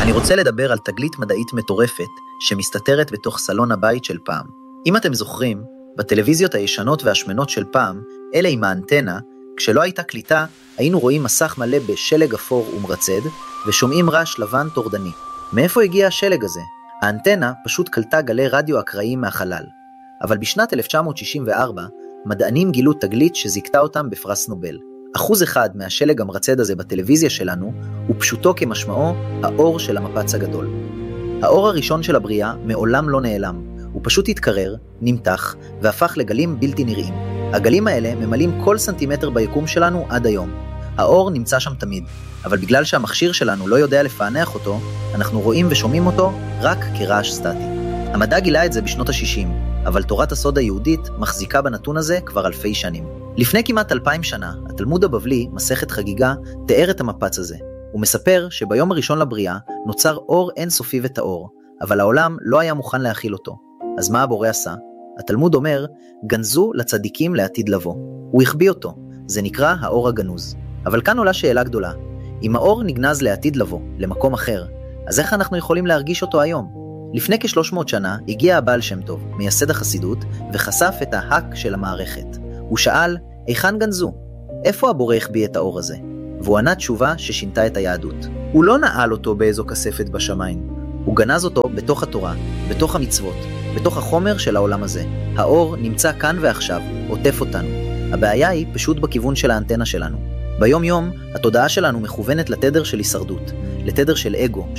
אני רוצה לדבר על תגלית מדעית מטורפת שמסתתרת בתוך סלון הבית של פעם. אם אתם זוכרים, בטלוויזיות הישנות והשמנות של פעם, אלה עם האנטנה, כשלא הייתה קליטה, היינו רואים מסך מלא בשלג אפור ומרצד, ושומעים רעש לבן טורדני. מאיפה הגיע השלג הזה? האנטנה פשוט קלטה גלי רדיו אקראיים מהחלל. אבל בשנת 1964, מדענים גילו תגלית שזיקתה אותם בפרס נובל. 1% מהשלג המרצד הזה בטלוויזיה שלנו, הוא פשוטו כמשמעו האור של המפץ הגדול. האור הראשון של הבריאה מעולם לא נעלם. הוא פשוט התקרר, נמתח, והפך לגלים בלתי נראים. הגלים האלה ממלאים כל סנטימטר ביקום שלנו עד היום. האור נמצא שם תמיד, אבל בגלל שהמכשיר שלנו לא יודע לפענח אותו, אנחנו רואים ושומעים אותו רק כרעש סטטי. המדע גילה את זה בשנות ה-60, אבל תורת הסוד היהודית מחזיקה בנתון הזה כבר אלפי שנים. לפני כמעט 2000 שנה, התלמוד הבבלי, מסכת חגיגה, תיאר את המפץ הזה. הוא מספר שביום הראשון לבריאה נוצר אור אינסופי וטהור, אבל העולם לא היה מוכן להכיל אותו. אז מה הבורא עשה? התלמוד אומר, גנזו לצדיקים לעתיד לבוא. הוא החביא אותו, זה נקרא האור הגנוז. אבל כאן עולה שאלה גדולה. אם האור נגנז לעתיד לבוא, למקום אחר, אז איך אנחנו יכולים להרגיש אותו היום? לפני כ-300 שנה הגיע הבעל שם טוב, מייסד החסידות, וחשף את ההק של המערכת. הוא שאל, היכן גנזו? איפה הבורא החביא את האור הזה? והוא ענה תשובה ששינתה את היהדות. הוא לא נעל אותו באיזו כספת בשמיים. הוא גנז אותו בתוך התורה, בתוך המצוות, בתוך החומר של העולם הזה. האור נמצא כאן ועכשיו, עוטף אותנו. הבעיה היא פשוט בכיוון של האנטנה שלנו. ביום יום, התודעה שלנו מכוונת לתדר של הישרדות, לתדר של אגו,